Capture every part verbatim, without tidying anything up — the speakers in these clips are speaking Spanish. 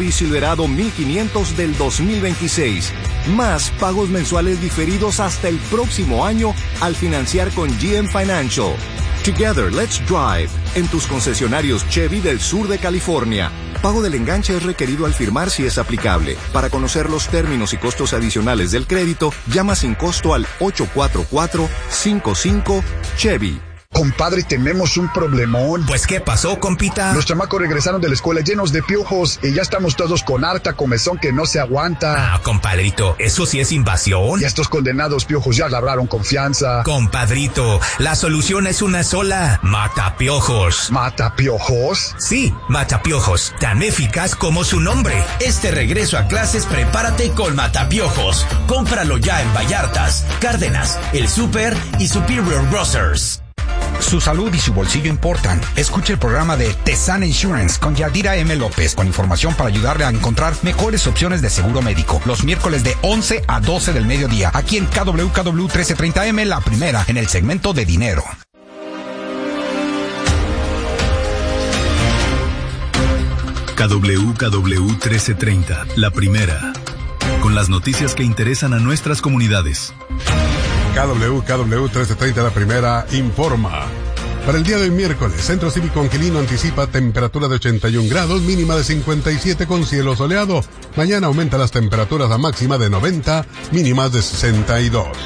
y Silverado mil quinientos del dos mil veintiséis. Más pagos mensuales diferidos hasta el próximo año al financiar con G M Financial. Together, let's drive. En tus concesionarios Chevy del sur de California. Pago del enganche es requerido al firmar si es aplicable. Para conocer los términos y costos adicionales del crédito, llama sin costo al ocho cuatro cuatro, cinco cinco, Chevy. Compadre, tenemos un problemón. Pues, ¿qué pasó, compita? Los chamacos regresaron de la escuela llenos de piojos y ya estamos todos con harta comezón que no se aguanta. Ah, compadrito, ¿eso sí es invasión? Y estos condenados piojos ya agarraron confianza. Compadrito, la solución es una sola. Matapiojos. ¿Matapiojos? Sí, Matapiojos, tan eficaz como su nombre. Este regreso a clases, prepárate con Matapiojos. Cómpralo ya en Vallartas, Cárdenas, El Super y Superior Grocers. Su salud y su bolsillo importan. Escuche el programa de Tesana Insurance con Yadira M. López, con información para ayudarle a encontrar mejores opciones de seguro médico. Los miércoles de once a doce del mediodía, aquí en K W K W trece treinta M, la primera, en el segmento de dinero. K W K W trece treinta, la primera, con las noticias que interesan a nuestras comunidades. K W K W trece treinta, la primera, informa. Para el día de hoy miércoles, Centro Cívico Angelino anticipa temperatura de ochenta y un grados, mínima de cincuenta y siete con cielo soleado. Mañana aumenta las temperaturas a máxima de noventa, mínimas de sesenta y dos.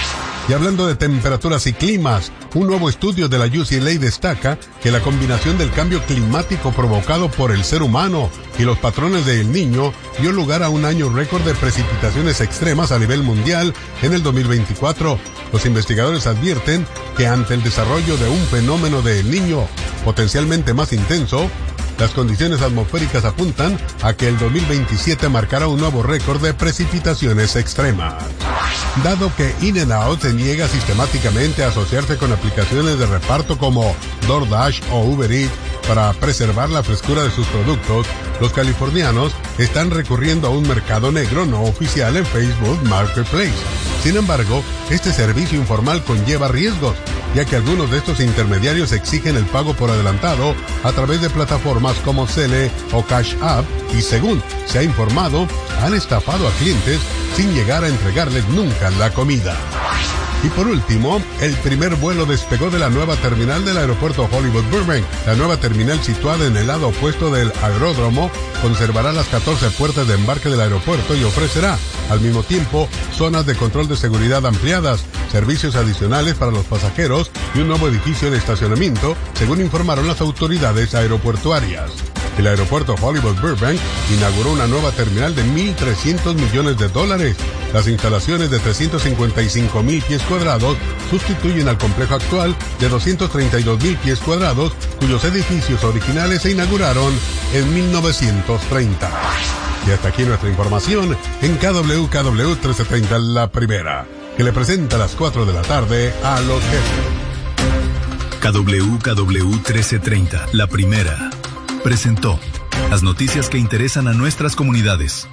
Y hablando de temperaturas y climas, un nuevo estudio de la U C L A destaca que la combinación del cambio climático provocado por el ser humano y los patrones de El Niño dio lugar a un año récord de precipitaciones extremas a nivel mundial en el dos mil veinticuatro. Los investigadores advierten que ante el desarrollo de un fenómeno de El Niño potencialmente más intenso, las condiciones atmosféricas apuntan a que el dos mil veintisiete marcará un nuevo récord de precipitaciones extremas. Dado que In-N-Out se niega sistemáticamente a asociarse con aplicaciones de reparto como DoorDash o Uber Eats para preservar la frescura de sus productos, los californianos están recurriendo a un mercado negro no oficial en Facebook Marketplace. Sin embargo, este servicio informal conlleva riesgos, ya que algunos de estos intermediarios exigen el pago por adelantado a través de plataformas como Zelle o Cash App y, según se ha informado, han estafado a clientes sin llegar a entregarles nunca la comida. Y por último, el primer vuelo despegó de la nueva terminal del aeropuerto Hollywood Burbank. La nueva terminal, situada en el lado opuesto del aeródromo, conservará las catorce puertas de embarque del aeropuerto y ofrecerá, al mismo tiempo, zonas de control de seguridad ampliadas, servicios adicionales para los pasajeros y un nuevo edificio de estacionamiento, según informaron las autoridades aeroportuarias. El aeropuerto Hollywood Burbank inauguró una nueva terminal de mil trescientos millones de dólares. Las instalaciones de trescientos cincuenta y cinco mil pies cuadrados sustituyen al complejo actual de doscientos treinta y dos mil pies cuadrados, cuyos edificios originales se inauguraron en mil novecientos treinta. Y hasta aquí nuestra información en K W K W trece treinta, la primera, que le presenta a las cuatro de la tarde a los jefes. K W K W trece treinta, la primera, presentó las noticias que interesan a nuestras comunidades.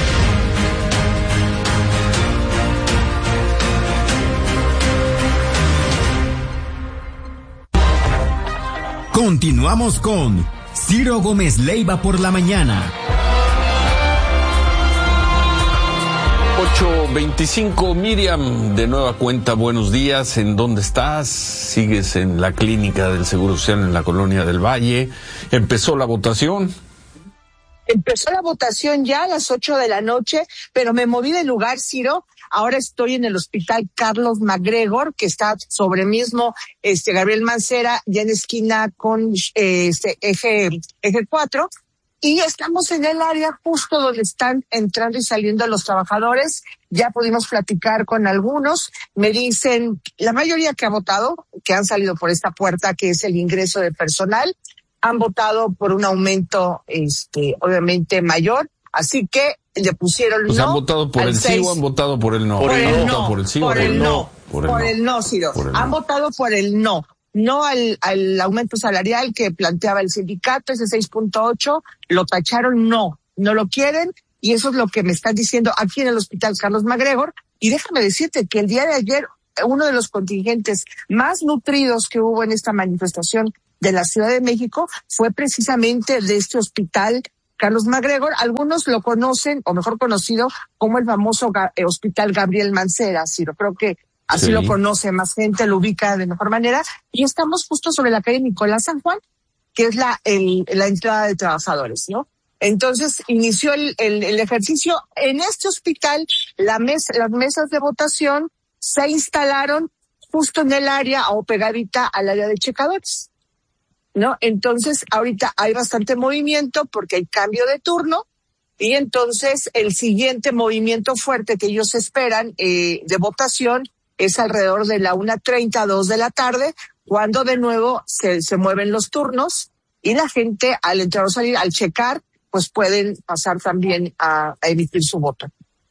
Continuamos con Ciro Gómez Leiva por la mañana. ocho veinticinco, Miriam, de nueva cuenta, buenos días. ¿En dónde estás? ¿Sigues en la clínica del Seguro Social en la Colonia del Valle? ¿Empezó la votación? Empezó la votación ya a las ocho de la noche, pero me moví de lugar, Ciro. Ahora estoy en el Hospital Carlos MacGregor, que está sobre mismo este Gabriel Mancera, ya en esquina con eh, este eje eje cuatro. Y estamos en el área justo donde están entrando y saliendo los trabajadores. Ya pudimos platicar con algunos. Me dicen, la mayoría que ha votado, que han salido por esta puerta, que es el ingreso de personal, han votado por un aumento, este, obviamente mayor. Así que le pusieron pues no. ¿Han votado por el sí o han votado por el no? Por el no. ¿Por el sí por o el no? Por el por no, el no, Ciro. Han votado por el no. No al, al aumento salarial que planteaba el sindicato, ese seis punto ocho, lo tacharon no, no lo quieren, y eso es lo que me están diciendo aquí en el Hospital Carlos MacGregor. Y déjame decirte que el día de ayer, uno de los contingentes más nutridos que hubo en esta manifestación de la Ciudad de México fue precisamente de este hospital Carlos MacGregor. Algunos lo conocen, o mejor conocido, como el famoso ga- eh, Hospital Gabriel Mancera, Ciro. Creo que así Sí. lo conoce más gente, lo ubica de mejor manera. Y estamos justo sobre la calle Nicolás San Juan, que es la, el, la entrada de trabajadores, ¿no? Entonces inició el, el, el ejercicio. En este hospital, la mesa, las mesas de votación se instalaron justo en el área o pegadita al área de checadores, ¿no? Entonces, ahorita hay bastante movimiento porque hay cambio de turno y entonces el siguiente movimiento fuerte que ellos esperan eh, de votación es alrededor de la una treinta, dos de la tarde, cuando de nuevo se, se mueven los turnos y la gente al entrar o salir, al checar, pues pueden pasar también a, a emitir su voto.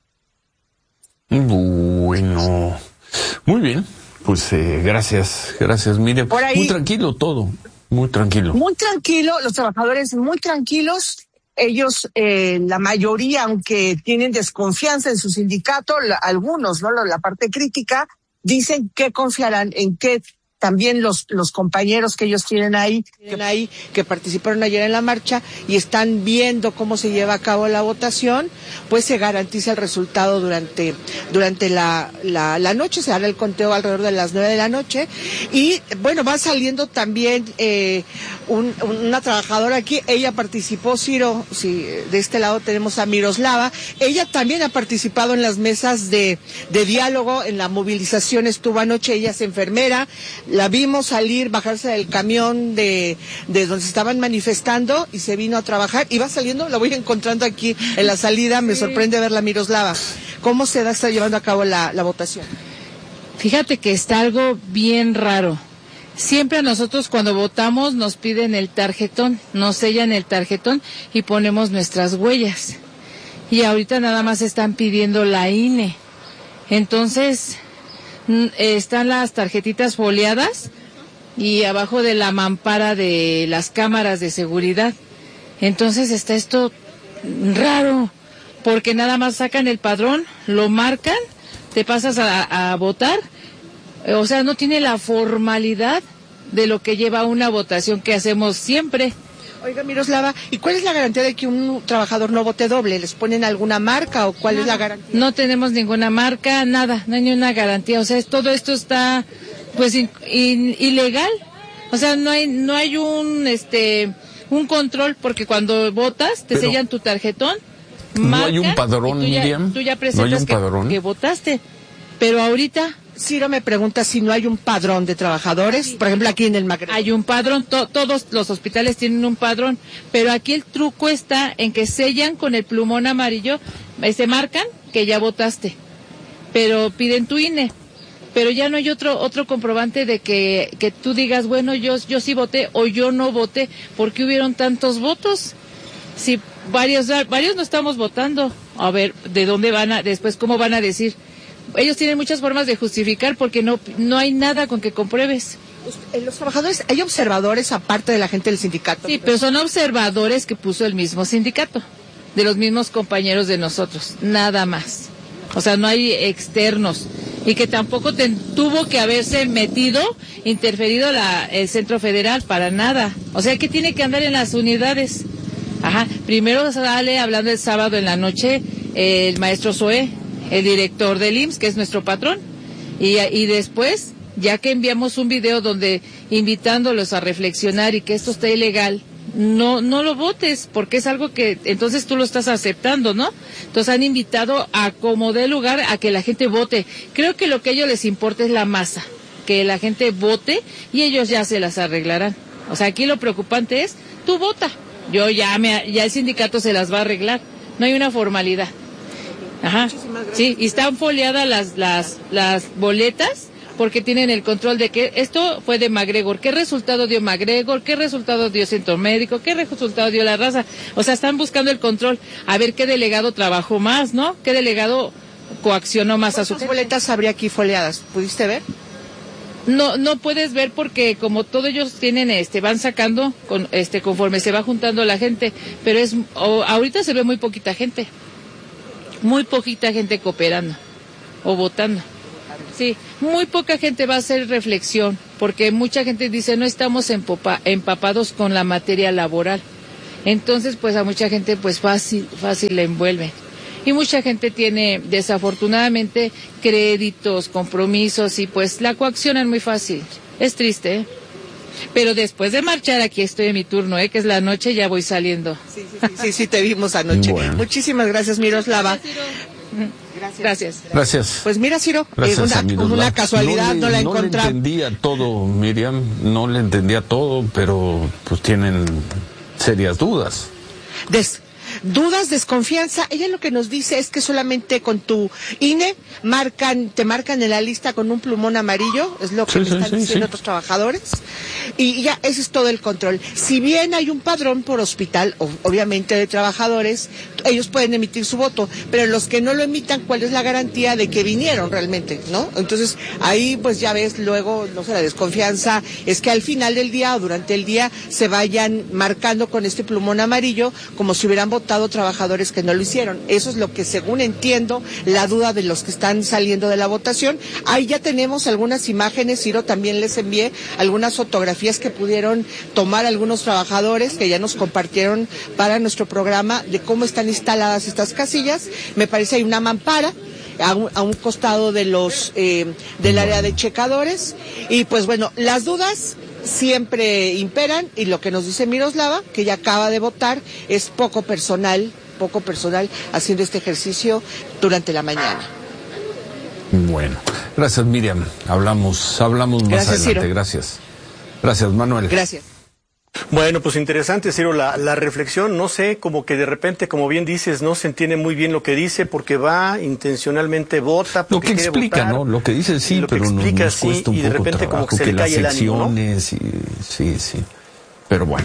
Bueno, muy bien. Pues eh, gracias, gracias, Miriam. Por ahí- Muy tranquilo todo, muy tranquilo. Muy tranquilo, los trabajadores muy tranquilos. Ellos, eh, la mayoría, aunque tienen desconfianza en su sindicato, la- algunos, ¿no? La, la parte crítica, dicen que confiarán en que también los los compañeros que ellos tienen ahí, Tienen ahí que participaron ayer en la marcha y están viendo cómo se lleva a cabo la votación, pues se garantiza el resultado durante durante la, la, la noche. Se hará el conteo alrededor de las nueve de la noche y bueno, va saliendo también eh, un, una trabajadora aquí. Ella participó, Ciro, si de este lado tenemos a Miroslava. Ella también ha participado en las mesas de, de diálogo, en la movilización estuvo anoche. Ella es enfermera. La vimos salir, bajarse del camión de, de donde se estaban manifestando y se vino a trabajar y va saliendo. La voy encontrando aquí en la salida. Me sorprende verla, Miroslava. ¿Cómo se da, está llevando a cabo la, la votación? Fíjate que está algo bien raro. Siempre a nosotros cuando votamos nos piden el tarjetón, nos sellan el tarjetón y ponemos nuestras huellas. Y ahorita nada más están pidiendo la I N E. Entonces, están las tarjetitas foliadas y abajo de la mampara de las cámaras de seguridad. Entonces está esto raro, porque nada más sacan el padrón, lo marcan, te pasas a, a votar, o sea, no tiene la formalidad de lo que lleva una votación que hacemos siempre. Oiga, Miroslava, ¿y cuál es la garantía de que un trabajador no vote doble? ¿Les ponen alguna marca o cuál Nada. es la garantía? No tenemos ninguna marca, nada, no hay ni una garantía. O sea, es, todo esto está, pues, in, in, ilegal. O sea, no hay, no hay un, este, un control, porque cuando votas te Pero sellan tu tarjetón. No marcan, hay un padrón, y tú ya, Miriam. Tú ya No presentas hay un que, padrón. que votaste. Pero ahorita Ciro me pregunta si no hay un padrón de trabajadores, por ejemplo aquí en el MacGregor. hay un padrón, to, todos los hospitales tienen un padrón, pero aquí el truco está en que sellan con el plumón amarillo, eh, se marcan que ya votaste, pero piden tu I N E, pero ya no hay otro otro comprobante de que, que tú digas, bueno, yo yo sí voté o yo no voté, porque hubieron tantos votos. Si varios varios no estamos votando, a ver, ¿de dónde van a, después cómo van a decir? Ellos tienen muchas formas de justificar porque no no hay nada con que compruebes. Los trabajadores, ¿hay observadores aparte de la gente del sindicato? Sí, pero son observadores que puso el mismo sindicato, de los mismos compañeros de nosotros, nada más. O sea, no hay externos. Y que tampoco te, tuvo que haberse metido, interferido la, el Centro Federal, para nada. O sea, que tiene que andar en las unidades. Ajá, primero sale hablando el sábado en la noche eh, el maestro Zoé, el director del I M S S, que es nuestro patrón, y, y después, ya que enviamos un video donde invitándolos a reflexionar y que esto está ilegal, no no lo votes, porque es algo que entonces tú lo estás aceptando, ¿no? Entonces han invitado a como dé lugar a que la gente vote. Creo que lo que a ellos les importa es la masa, que la gente vote y ellos ya se las arreglarán. O sea, aquí lo preocupante es, tú vota, yo ya me ya el sindicato se las va a arreglar, no hay una formalidad. Ajá. Sí, y están foliadas las las las boletas porque tienen el control de que esto fue de MacGregor, qué resultado dio MacGregor, qué resultado dio Centro Médico, qué resultado dio la raza. O sea, están buscando el control, a ver qué delegado trabajó más, ¿no? Qué delegado coaccionó más a su gente. ¿Cuántas boletas habría aquí foliadas? ¿Pudiste ver? No, no puedes ver porque como todos ellos tienen, este, van sacando con, este, conforme se va juntando la gente, pero es, o, ahorita se ve muy poquita gente. Muy poquita gente cooperando o votando. Sí, muy poca gente va a hacer reflexión, porque mucha gente dice no estamos empopa, empapados con la materia laboral. Entonces, pues a mucha gente pues fácil, fácil la envuelve. Y mucha gente tiene desafortunadamente créditos, compromisos y pues la coaccionan muy fácil. Es triste, ¿eh? Pero después de marchar, aquí estoy en mi turno, ¿eh? Que es la noche, ya voy saliendo. Sí, sí, sí, sí, sí te vimos anoche. Bueno. Muchísimas gracias, Miroslava. Gracias. Gracias. Gracias. Pues mira, Ciro, Gracias, eh, una, una casualidad, no, le, no la encontramos. No le entendía todo, Miriam, no le entendía todo, pero pues tienen serias dudas. Des Dudas, desconfianza. Ella lo que nos dice es que solamente con tu I N E marcan, te marcan en la lista con un plumón amarillo, es lo que sí, me están sí, diciendo sí. otros trabajadores, y ya ese es todo el control. Si bien hay un padrón por hospital, obviamente de trabajadores, ellos pueden emitir su voto, pero los que no lo emitan, ¿cuál es la garantía de que vinieron realmente, no? Entonces ahí pues ya ves luego, no sé, la desconfianza es que al final del día o durante el día se vayan marcando con este plumón amarillo como si hubieran votado trabajadores que no lo hicieron. Eso es lo que, según entiendo, la duda de los que están saliendo de la votación. Ahí ya tenemos algunas imágenes, Ciro, también les envié algunas fotografías que pudieron tomar algunos trabajadores que ya nos compartieron para nuestro programa de cómo están instaladas estas casillas. Me parece hay una mampara a un, a un costado de los eh, del área de checadores y pues bueno, las dudas siempre imperan y lo que nos dice Miroslava, que ya acaba de votar, es poco personal, poco personal haciendo este ejercicio durante la mañana. Bueno, gracias Miriam, hablamos, hablamos más gracias, adelante, Ciro. gracias. Gracias Manuel. Gracias. Bueno, pues interesante, Ciro, la, la reflexión, no sé, como que de repente, como bien dices, no se entiende muy bien lo que dice, porque va, intencionalmente vota, porque lo que explica, votar, ¿no? Lo que dice sí, lo que pero explica, nos, nos cuesta sí, un y de poco repente trabajo, como que se que le cae el las ánimo, ¿no? secciones, y, sí, sí, pero bueno,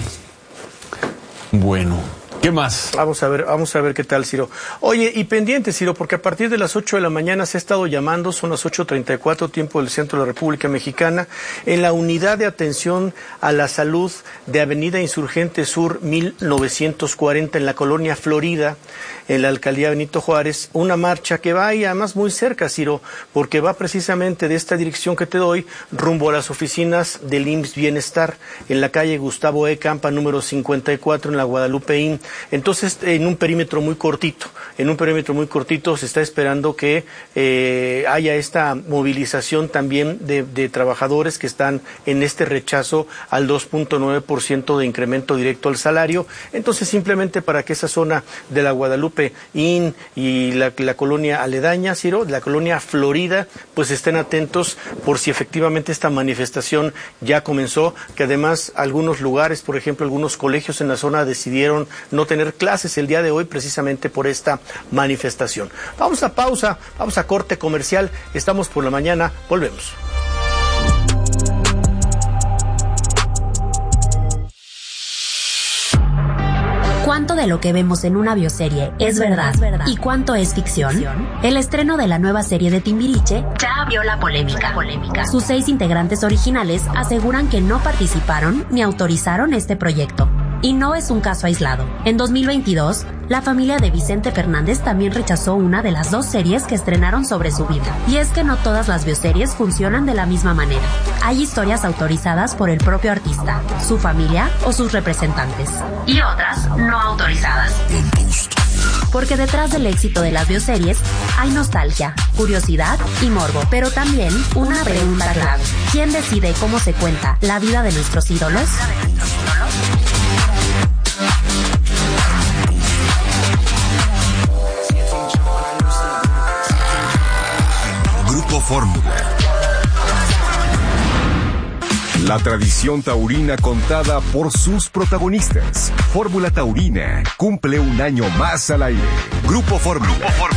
bueno. ¿Qué más? Vamos a ver, vamos a ver qué tal, Ciro. Oye, y pendiente, Ciro, porque a partir de las ocho de la mañana se ha estado llamando, son las ocho treinta y cuatro, tiempo del centro de la República Mexicana, en la unidad de atención a la salud de Avenida Insurgente Sur mil novecientos cuarenta, en la colonia Florida, en la alcaldía Benito Juárez, una marcha que va ahí además muy cerca, Ciro, porque va precisamente de esta dirección que te doy, rumbo a las oficinas del I M S S Bienestar, en la calle Gustavo E. Campa, número cincuenta y cuatro, en la Guadalupeín. Entonces, en un perímetro muy cortito, en un perímetro muy cortito se está esperando que eh, haya esta movilización también de, de trabajadores que están en este rechazo al dos punto nueve por ciento de incremento directo al salario. Entonces, simplemente para que esa zona de la Guadalupe Inn y la, la colonia aledaña, Ciro, la colonia Florida, pues estén atentos por si efectivamente esta manifestación ya comenzó, que además algunos lugares, por ejemplo, algunos colegios en la zona decidieron no tener clases el día de hoy precisamente por esta manifestación. Vamos a pausa, vamos a corte comercial, estamos por la mañana, volvemos. ¿Cuánto de lo que vemos en una bioserie es verdad y cuánto es ficción? El estreno de la nueva serie de Timbiriche ya abrió la polémica. Sus seis integrantes originales aseguran que no participaron ni autorizaron este proyecto. Y no es un caso aislado. En dos mil veintidós, la familia de Vicente Fernández también rechazó una de las dos series que estrenaron sobre su vida. Y es que no todas las bioseries funcionan de la misma manera. Hay historias autorizadas por el propio artista, su familia o sus representantes. Y otras no autorizadas. Porque detrás del éxito de las bioseries hay nostalgia, curiosidad y morbo. Pero también una pregunta clave. ¿Quién decide cómo se cuenta la vida de nuestros ídolos? Grupo Fórmula. La tradición taurina contada por sus protagonistas. Fórmula Taurina cumple un año más al aire. Grupo Fórmula.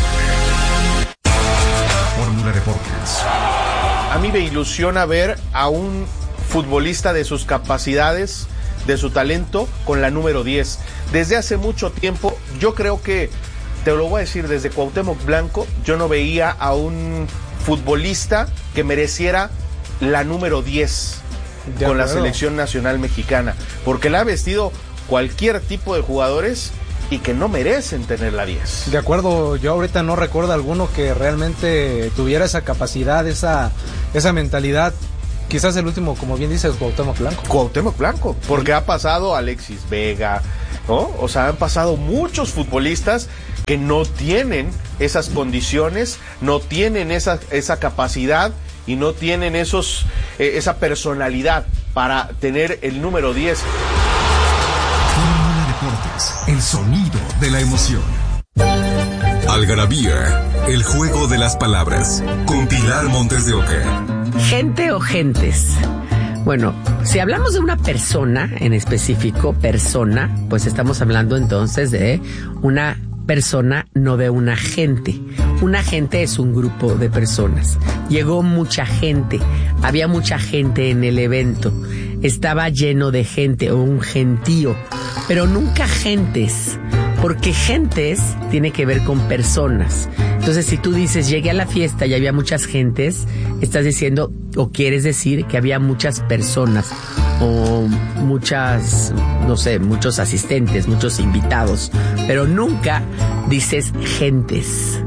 Fórmula Deportes. A mí me ilusiona ver a un futbolista de sus capacidades, de su talento, con la número diez. Desde hace mucho tiempo, yo creo que, te lo voy a decir, desde Cuauhtémoc Blanco, yo no veía a un futbolista que mereciera la número diez con la selección nacional mexicana, porque la ha vestido cualquier tipo de jugadores y que no merecen tener la diez. De acuerdo, yo ahorita no recuerdo alguno que realmente tuviera esa capacidad, esa, esa mentalidad quizás el último, como bien dices, Cuauhtémoc Blanco. Cuauhtémoc Blanco, porque ha pasado Alexis Vega, ¿no? O sea, han pasado muchos futbolistas que no tienen esas condiciones, no tienen esa, esa capacidad y no tienen esos, eh, esa personalidad para tener el número diez. Fórmula Deportes, el sonido de la emoción. Algarabía, el juego de las palabras, con Pilar Montes de Oca. ¿Gente o gentes? Bueno, si hablamos de una persona en específico, persona, pues estamos hablando entonces de una persona, no de una gente. Una gente es un grupo de personas. Llegó mucha gente, había mucha gente en el evento, estaba lleno de gente o un gentío, pero nunca gentes, porque gentes tiene que ver con personas. Entonces, si tú dices, llegué a la fiesta y había muchas gentes, estás diciendo o quieres decir que había muchas personas o muchas, no sé, muchos asistentes, muchos invitados, pero nunca dices gentes.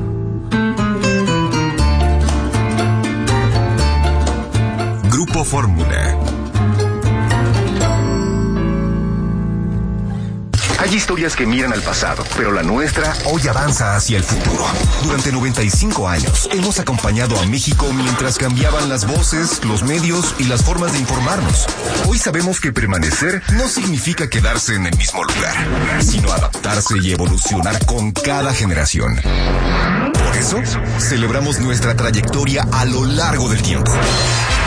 Grupo Fórmula. Hay historias que miran al pasado, pero la nuestra hoy avanza hacia el futuro. Durante noventa y cinco años hemos acompañado a México mientras cambiaban las voces, los medios y las formas de informarnos. Hoy sabemos que permanecer no significa quedarse en el mismo lugar, sino adaptarse y evolucionar con cada generación. Por eso, celebramos nuestra trayectoria a lo largo del tiempo.